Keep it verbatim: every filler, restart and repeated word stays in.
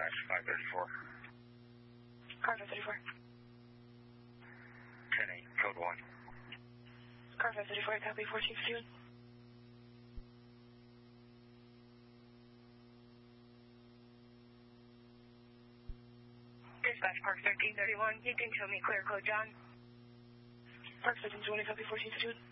dispatch five thirty-four. Car five thirty-four. ten eight, code one. Car five thirty-four, copy fourteen fifty-one. Dispatch Park thirteen thirty-one, you can show me clear code John. Park thirteen twenty, copy fourteen fifty-one.